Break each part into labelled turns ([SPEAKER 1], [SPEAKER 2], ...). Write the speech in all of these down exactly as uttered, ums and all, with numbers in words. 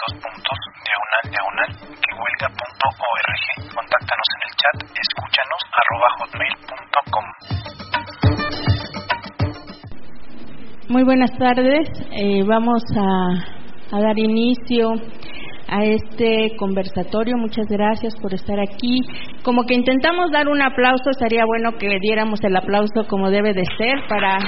[SPEAKER 1] dos puntos, diagonal, diagonal, que huelga punto org. Contáctanos en el chat, escúchanos, arroba hotmail punto com.
[SPEAKER 2] Muy buenas tardes, eh, vamos a, a dar inicio a este conversatorio. Muchas gracias por estar aquí. Como que intentamos dar un aplauso, estaría bueno que diéramos el aplauso como debe de ser para...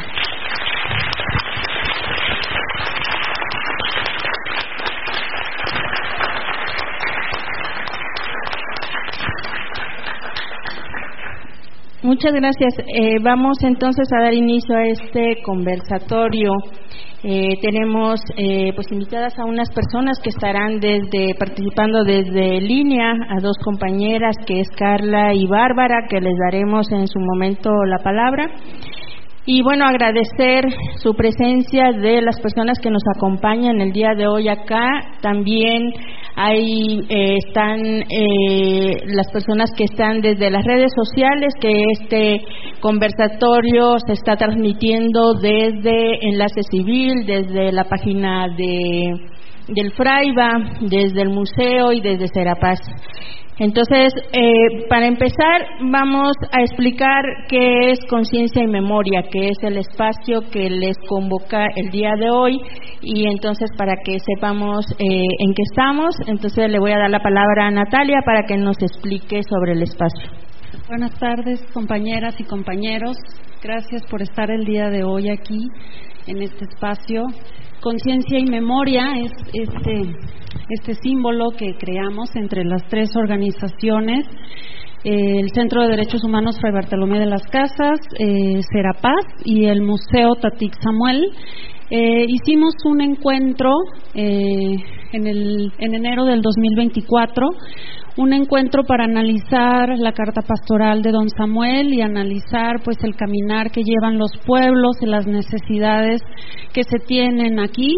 [SPEAKER 2] Muchas gracias. Eh, vamos entonces a dar inicio a este conversatorio. Eh, tenemos eh, pues invitadas a unas personas que estarán desde participando desde línea, a dos compañeras que es Carla y Bárbara, que les daremos en su momento la palabra. Y bueno, agradecer su presencia de las personas que nos acompañan el día de hoy acá. También hay eh, están eh, las personas que están desde las redes sociales, que este conversatorio se está transmitiendo desde Enlace Civil, desde la página de del Fraiba, desde el museo y desde Serapaz. Entonces, eh, para empezar, vamos a explicar qué es Conciencia y Memoria, que es el espacio que les convoca el día de hoy, y entonces para que sepamos eh, en qué estamos, entonces le voy a dar la palabra a Natalia para que nos explique sobre el espacio.
[SPEAKER 3] Buenas tardes, compañeras y compañeros. Gracias por estar el día de hoy aquí en este espacio. Conciencia y Memoria es este, este símbolo que creamos entre las tres organizaciones, eh, el Centro de Derechos Humanos Fray Bartolomé de las Casas, eh, Serapaz y el Museo Tatic Samuel. Eh, hicimos un encuentro eh, en, el, en enero del dos mil veinticuatro, un encuentro para analizar la carta pastoral de don Samuel y analizar pues el caminar que llevan los pueblos y las necesidades que se tienen aquí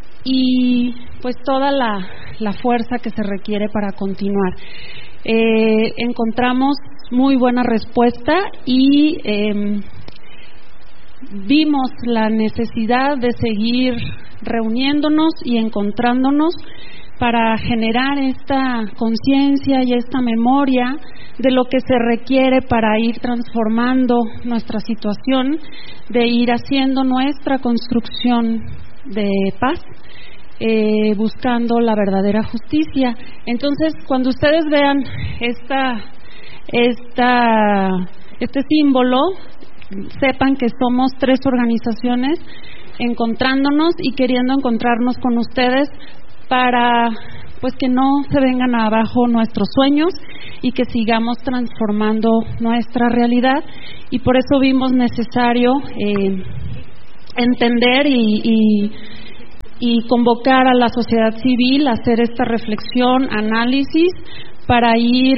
[SPEAKER 3] y pues toda la, la fuerza que se requiere para continuar. Eh, encontramos muy buena respuesta y eh, vimos la necesidad de seguir reuniéndonos y encontrándonos para generar esta conciencia y esta memoria de lo que se requiere para ir transformando nuestra situación, de ir haciendo nuestra construcción de paz, eh, buscando la verdadera justicia. Entonces, cuando ustedes vean esta, esta, este símbolo, sepan que somos tres organizaciones encontrándonos y queriendo encontrarnos con ustedes para pues que no se vengan abajo nuestros sueños y que sigamos transformando nuestra realidad, y por eso vimos necesario eh, entender y, y, y convocar a la sociedad civil a hacer esta reflexión, análisis, para ir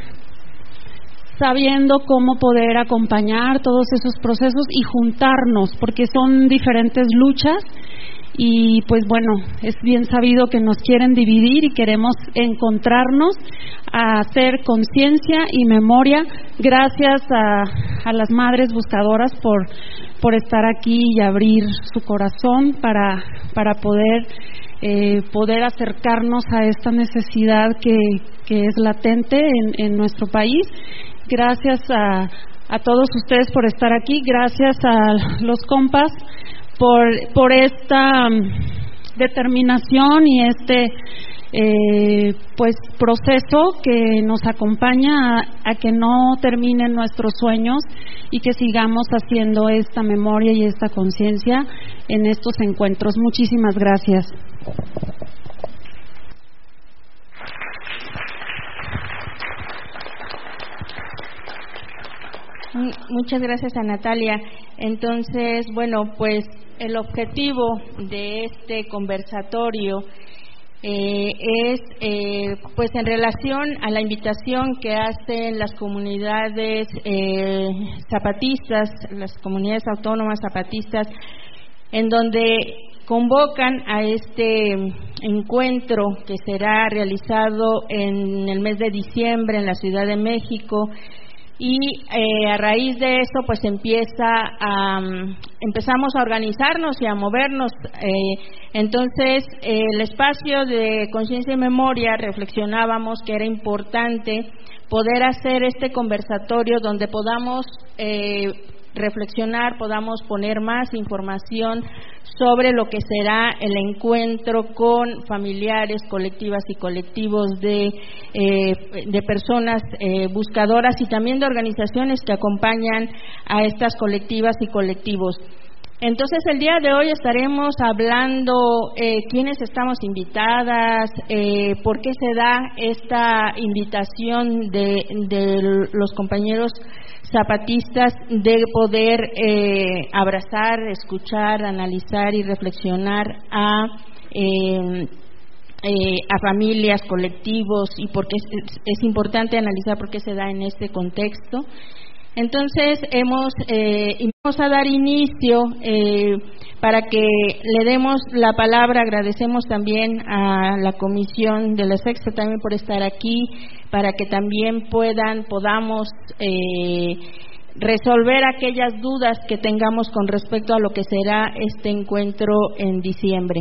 [SPEAKER 3] sabiendo cómo poder acompañar todos esos procesos y juntarnos, porque son diferentes luchas. Y pues bueno, es bien sabido que nos quieren dividir y queremos encontrarnos a hacer conciencia y memoria. Gracias a, a las madres buscadoras por, por estar aquí y abrir su corazón para, para poder, eh, poder acercarnos a esta necesidad que, que es latente en, en nuestro país. Gracias a, a todos ustedes por estar aquí, gracias a los compas por por esta um, determinación y este eh, pues proceso que nos acompaña a, a que no terminen nuestros sueños y que sigamos haciendo esta memoria y esta conciencia en estos encuentros. Muchísimas gracias.
[SPEAKER 2] Muchas gracias a Natalia. Entonces, bueno, pues el objetivo de este conversatorio eh, es, eh, pues en relación a la invitación que hacen las comunidades eh, zapatistas, las comunidades autónomas zapatistas, en donde convocan a este encuentro que será realizado en el mes de diciembre en la Ciudad de México, y eh, a raíz de eso pues empieza a um, empezamos a organizarnos y a movernos. Eh, entonces eh, el espacio de conciencia y memoria reflexionábamos que era importante poder hacer este conversatorio donde podamos eh, reflexionar, podamos poner más información sobre lo que será el encuentro con familiares, colectivas y colectivos de, eh, de personas eh, buscadoras y también de organizaciones que acompañan a estas colectivas y colectivos. Entonces, el día de hoy estaremos hablando eh, quiénes estamos invitadas, eh, por qué se da esta invitación de, de los compañeros zapatistas de poder eh, abrazar, escuchar, analizar y reflexionar a eh, eh, a familias, colectivos, y por qué es, es importante analizar por qué se da en este contexto. Entonces hemos eh, vamos a dar inicio eh, para que le demos la palabra. Agradecemos también a la comisión de la Sexta también por estar aquí, para que también puedan podamos eh, resolver aquellas dudas que tengamos con respecto a lo que será este encuentro en diciembre.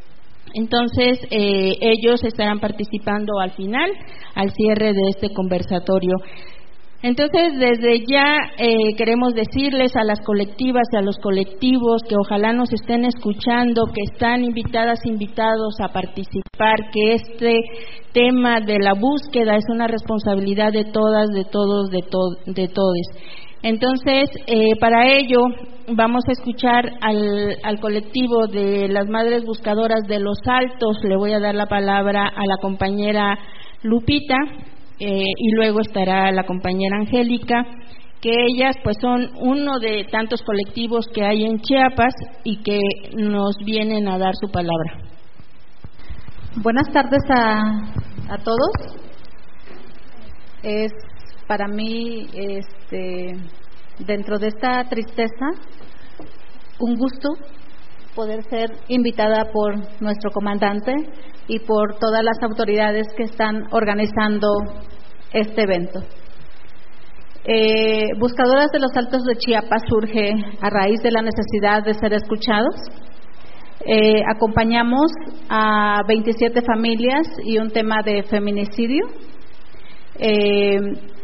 [SPEAKER 2] Entonces eh, ellos estarán participando al final, al cierre de este conversatorio. Entonces, desde ya eh, queremos decirles a las colectivas y a los colectivos que ojalá nos estén escuchando, que están invitadas, invitados a participar, que este tema de la búsqueda es una responsabilidad de todas, de todos, de, to- de todes. Entonces, eh, para ello vamos a escuchar al, al colectivo de las Madres Buscadoras de Los Altos. Le voy a dar la palabra a la compañera Lupita. Eh, y luego estará la compañera Angélica, que ellas pues son uno de tantos colectivos que hay en Chiapas y que nos vienen a dar su palabra.
[SPEAKER 4] Buenas tardes a, a todos. Es para mí, este, dentro de esta tristeza, un gusto poder ser invitada por nuestro comandante y por todas las autoridades que están organizando este evento. Eh, Buscadoras de los Altos de Chiapas surge a raíz de la necesidad de ser escuchados. Eh, acompañamos a veintisiete familias y un tema de feminicidio. Eh,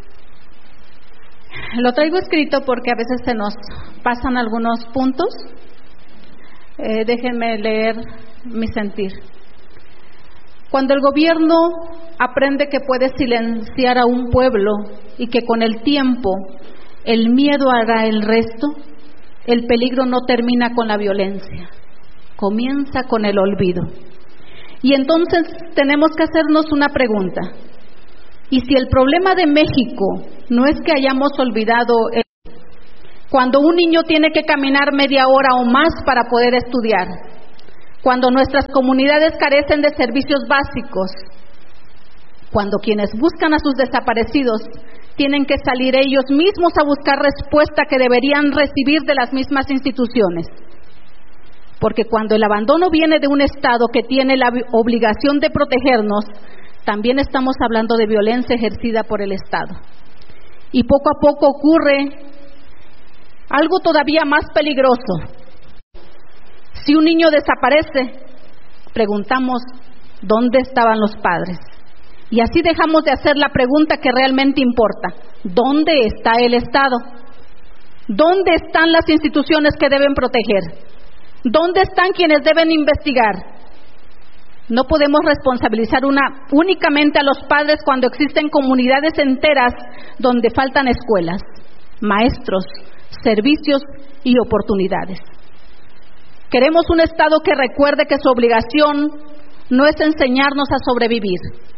[SPEAKER 4] lo traigo escrito porque a veces se nos pasan algunos puntos. Eh, déjenme leer mi sentir. Cuando el gobierno aprende que puede silenciar a un pueblo y que con el tiempo el miedo hará el resto, el peligro no termina con la violencia, comienza con el olvido. Y entonces tenemos que hacernos una pregunta. ¿Y si el problema de México no es que hayamos olvidado el cuando un niño tiene que caminar media hora o más para poder estudiar, cuando nuestras comunidades carecen de servicios básicos, cuando quienes buscan a sus desaparecidos tienen que salir ellos mismos a buscar respuesta que deberían recibir de las mismas instituciones? Porque cuando el abandono viene de un Estado que tiene la obligación de protegernos, también estamos hablando de violencia ejercida por el Estado. Y poco a poco ocurre algo todavía más peligroso. Si un niño desaparece, preguntamos ¿dónde estaban los padres? Y así dejamos de hacer la pregunta que realmente importa: ¿dónde está el Estado? ¿Dónde están las instituciones que deben proteger? ¿Dónde están quienes deben investigar? No podemos responsabilizar una, únicamente a los padres cuando existen comunidades enteras donde faltan escuelas, maestros, servicios y oportunidades. Queremos un Estado que recuerde que su obligación no es enseñarnos a sobrevivir.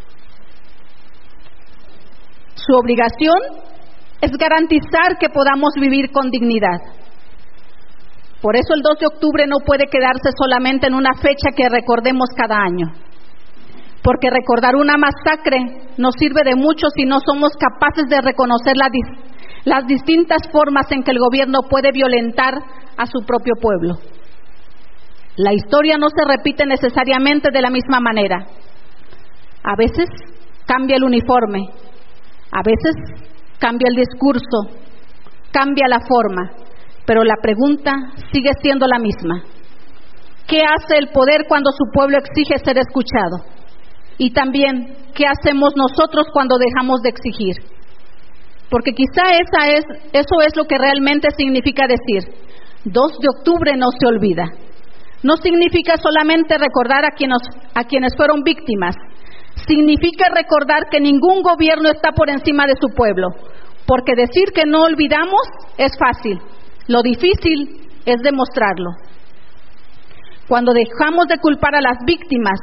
[SPEAKER 4] Su obligación es garantizar que podamos vivir con dignidad. Por eso el dos de octubre no puede quedarse solamente en una fecha que recordemos cada año. Porque recordar una masacre nos sirve de mucho si no somos capaces de reconocer la dis- las distintas formas en que el gobierno puede violentar a su propio pueblo. La historia no se repite necesariamente de la misma manera. A veces cambia el uniforme, a veces cambia el discurso, cambia la forma, pero la pregunta sigue siendo la misma. ¿Qué hace el poder cuando su pueblo exige ser escuchado? Y también, ¿qué hacemos nosotros cuando dejamos de exigir? Porque quizá esa es, eso es lo que realmente significa decir, dos de octubre no se olvida. No significa solamente recordar a quienes, a quienes fueron víctimas, significa recordar que ningún gobierno está por encima de su pueblo, porque decir que no olvidamos es fácil, lo difícil es demostrarlo. Cuando dejamos de culpar a las víctimas,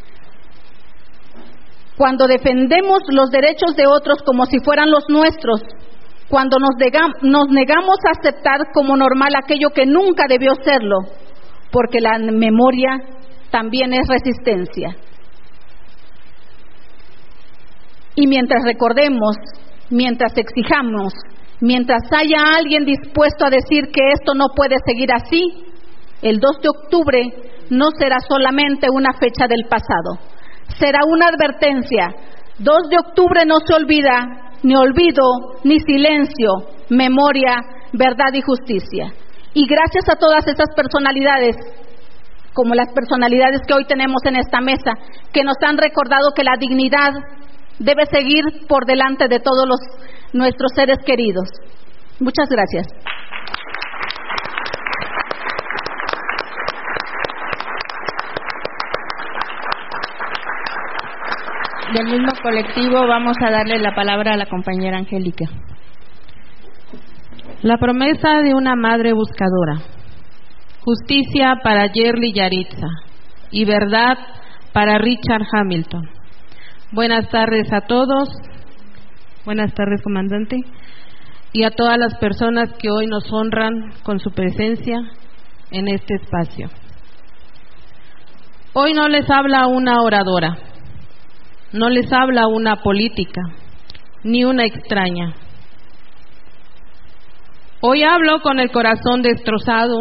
[SPEAKER 4] cuando defendemos los derechos de otros como si fueran los nuestros, cuando nos, negam- nos negamos a aceptar como normal aquello que nunca debió serlo, porque la memoria también es resistencia. Y mientras recordemos, mientras exijamos, mientras haya alguien dispuesto a decir que esto no puede seguir así, el dos de octubre no será solamente una fecha del pasado, será una advertencia. dos de octubre no se olvida, ni olvido, ni silencio, memoria, verdad y justicia. Y gracias a todas esas personalidades, como las personalidades que hoy tenemos en esta mesa, que nos han recordado que la dignidad debe seguir por delante de todos los, nuestros seres queridos. Muchas gracias.
[SPEAKER 2] Del mismo colectivo vamos a darle la palabra a la compañera Angélica.
[SPEAKER 5] La promesa de una madre buscadora. Justicia para Yerli Yaritza y verdad para Richard Hamilton. Buenas tardes a todos. Buenas tardes, comandante. Y a todas las personas que hoy nos honran con su presencia en este espacio. Hoy no les habla una oradora, no les habla una política, ni una extraña. Hoy hablo con el corazón destrozado,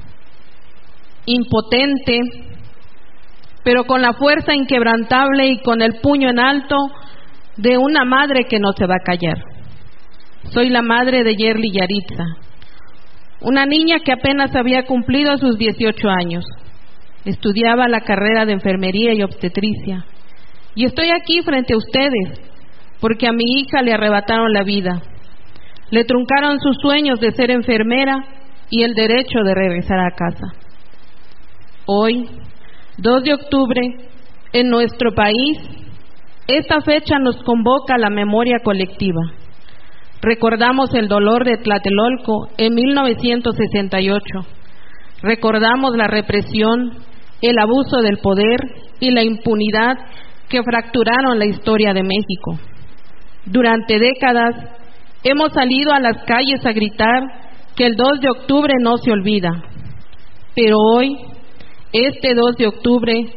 [SPEAKER 5] impotente, pero con la fuerza inquebrantable y con el puño en alto de una madre que no se va a callar. Soy la madre de Yerli Yaritza, una niña que apenas había cumplido sus dieciocho años. Estudiaba la carrera de enfermería y obstetricia. Y estoy aquí frente a ustedes porque a mi hija le arrebataron la vida. Le truncaron sus sueños de ser enfermera y el derecho de regresar a casa. Hoy, dos de octubre, en nuestro país, esta fecha nos convoca a la memoria colectiva. Recordamos el dolor de Tlatelolco en mil novecientos sesenta y ocho. Recordamos la represión, el abuso del poder y la impunidad que fracturaron la historia de México. Durante décadas hemos salido a las calles a gritar que el dos de octubre no se olvida, pero hoy, este dos de octubre,